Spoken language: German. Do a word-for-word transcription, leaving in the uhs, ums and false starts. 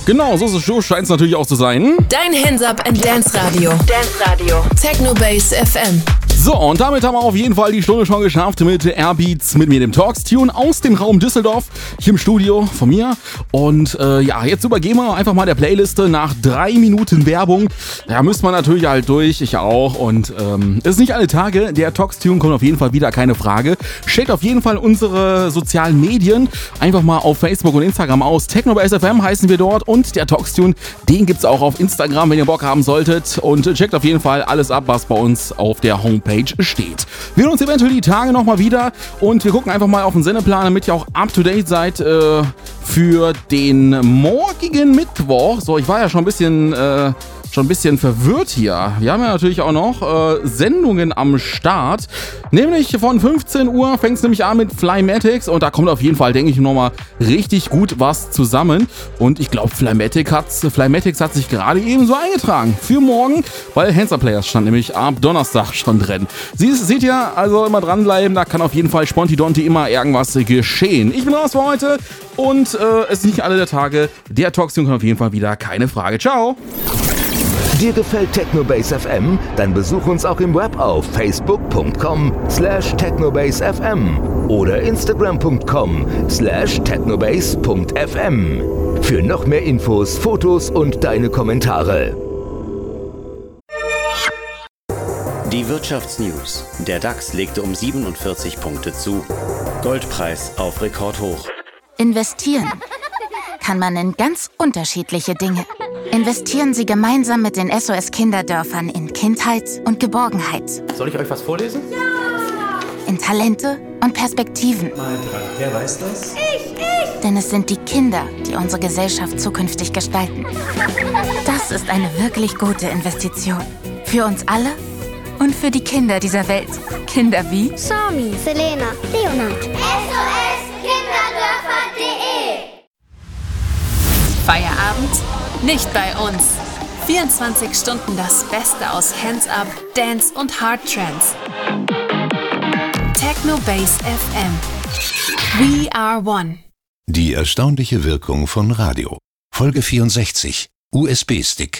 Genau, so, so scheint es natürlich auch zu sein. Dein Hands Up and Dance Radio. Dance Radio. Technobase F M. So, und damit haben wir auf jeden Fall die Stunde schon geschafft mit Airbeats, mit mir, dem Talkstune aus dem Raum Düsseldorf, hier im Studio von mir. Und äh, ja, jetzt übergehen wir einfach mal der Playliste nach drei Minuten Werbung. Da müsste man natürlich halt durch, ich auch. Und ähm, es ist nicht alle Tage, der Talkstune kommt auf jeden Fall wieder, keine Frage. Checkt auf jeden Fall unsere sozialen Medien einfach mal auf Facebook und Instagram aus. Technobase F M heißen wir dort und der Talkstune, den gibt's auch auf Instagram, wenn ihr Bock haben solltet. Und checkt auf jeden Fall alles ab, was bei uns auf der Homepage steht. Wir hören uns eventuell die Tage nochmal wieder und wir gucken einfach mal auf den Sendeplan, damit ihr auch up to date seid äh, für den morgigen Mittwoch. So, ich war ja schon ein bisschen äh, schon ein bisschen verwirrt hier. Wir haben ja natürlich auch noch äh, Sendungen am Start. Nämlich von fünfzehn Uhr fängt es nämlich an mit Flymatics und da kommt auf jeden Fall, denke ich, nochmal richtig gut was zusammen. Und ich glaube, Flymatics hat, Flymatics hat sich gerade eben so eingetragen für morgen, weil Hands Up Players stand nämlich ab Donnerstag schon drin. Sie, seht ihr, also immer dranbleiben, da kann auf jeden Fall Sponti-Donti immer irgendwas geschehen. Ich bin raus für heute und äh, es ist nicht alle der Tage. Der Talkstune kommt auf jeden Fall wieder, keine Frage. Ciao! Dir gefällt Technobase F M? Dann besuch uns auch im Web auf facebook punkt com slash technobase f m oder instagram punkt com slash technobase punkt f m für noch mehr Infos, Fotos und deine Kommentare. Die Wirtschaftsnews. Der DAX legte um siebenundvierzig Punkte zu. Goldpreis auf Rekordhoch. Investieren kann man in ganz unterschiedliche Dinge. Investieren Sie gemeinsam mit den S O S-Kinderdörfern in Kindheit und Geborgenheit. Soll ich euch was vorlesen? Ja! In Talente und Perspektiven. Mal dran. Wer weiß das? Ich, ich! Denn es sind die Kinder, die unsere Gesellschaft zukünftig gestalten. Das ist eine wirklich gute Investition. Für uns alle und für die Kinder dieser Welt. Kinder wie Sami, Selena, Leonard. S O S Kinderdörfer punkt de Feierabend? Nicht bei uns. vierundzwanzig Stunden das Beste aus Hands Up, Dance und Hard Trance. Technobase F M. We are one. Die erstaunliche Wirkung von Radio. Folge vierundsechzig. U S B-Stick.